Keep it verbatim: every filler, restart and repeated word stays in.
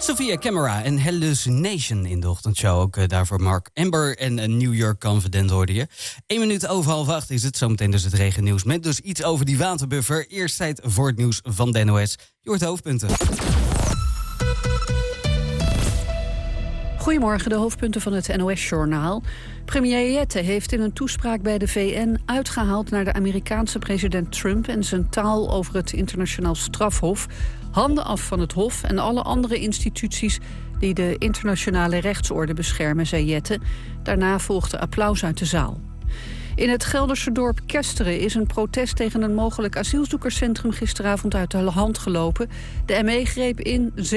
Sophia Camera en Hallucination in de ochtendshow. Ook uh, daarvoor Mark Amber en uh, New York Confident hoorde je. Eén minuut over half acht is het. Zometeen dus het regennieuws met dus iets over die waterbuffer. Eerst tijd voor het nieuws van de N O S. Je hoort de hoofdpunten. Goedemorgen, de hoofdpunten van het N O S-journaal. Premier Jette heeft in een toespraak bij de V N uitgehaald naar de Amerikaanse president Trump en zijn taal over het internationaal strafhof. Handen af van het hof en alle andere instituties die de internationale rechtsorde beschermen, zei Jette. Daarna volgde applaus uit de zaal. In het Gelderse dorp Kesteren is een protest tegen een mogelijk asielzoekerscentrum gisteravond uit de hand gelopen. De M E greep in.